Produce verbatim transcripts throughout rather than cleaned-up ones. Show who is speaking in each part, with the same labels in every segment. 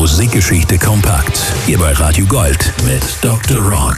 Speaker 1: Musikgeschichte kompakt. Hier bei Radio Gold mit Doktor Rock.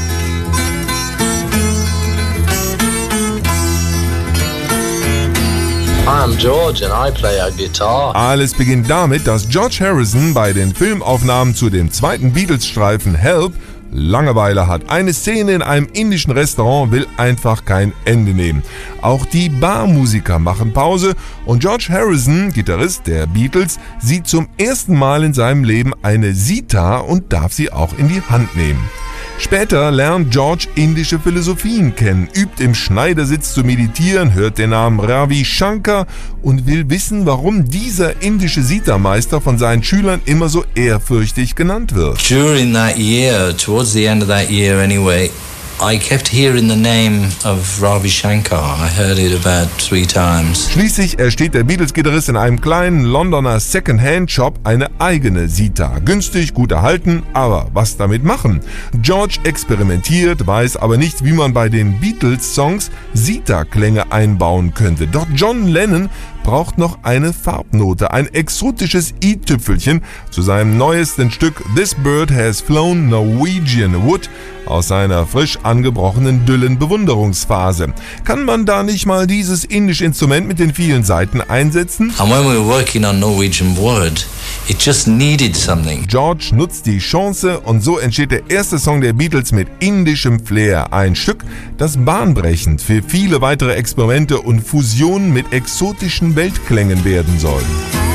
Speaker 2: I'm George and I play a guitar.
Speaker 3: Alles beginnt damit, dass George Harrison bei den Filmaufnahmen zu dem zweiten Beatles-Streifen Help Langeweile hat. Eine Szene in einem indischen Restaurant will einfach kein Ende nehmen. Auch die Barmusiker machen Pause und George Harrison, Gitarrist der Beatles, sieht zum ersten Mal in seinem Leben eine Sitar und darf sie auch in die Hand nehmen. Später lernt George indische Philosophien kennen, übt im Schneidersitz zu meditieren, hört den Namen Ravi Shankar und will wissen, warum dieser indische Sitarmeister von seinen Schülern immer so ehrfürchtig genannt wird.
Speaker 4: During that year, towards the end of that year anyway, I kept hearing the name of Ravi Shankar. I heard it about three times.
Speaker 3: Schließlich ersteht der Beatles-Gitarrist in einem kleinen Londoner Second-Hand-Shop eine eigene Sitar. Günstig, gut erhalten, aber was damit machen? George experimentiert, weiß aber nicht, wie man bei den Beatles-Songs Sitar-Klänge einbauen könnte. Doch John Lennon braucht noch eine Farbnote, ein exotisches i-Tüpfelchen zu seinem neuesten Stück This Bird Has Flown Norwegian Wood aus seiner frisch angebrochenen Dylan-Bewunderungsphase. Kann man da nicht mal dieses indische Instrument mit den vielen Saiten einsetzen?
Speaker 4: And when we were working on Norwegian Wood, it just needed something.
Speaker 3: George nutzt die Chance und so entsteht der erste Song der Beatles mit indischem Flair. Ein Stück, das bahnbrechend für viele weitere Experimente und Fusionen mit exotischen Weltklängen werden soll.